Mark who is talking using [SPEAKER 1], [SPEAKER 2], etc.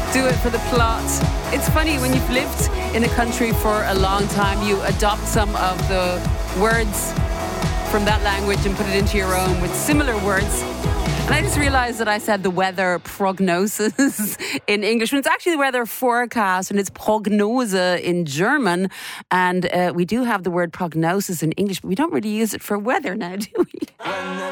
[SPEAKER 1] Do it for the plot. It's funny, when you've lived in a country for a long time, you adopt some of the words from that language and put it into your own with similar words. And I just realised that I said the weather prognosis in English, when it's actually the weather forecast, and it's Prognose in German. And we do have the word prognosis in English, but we don't really use it for weather now, do we?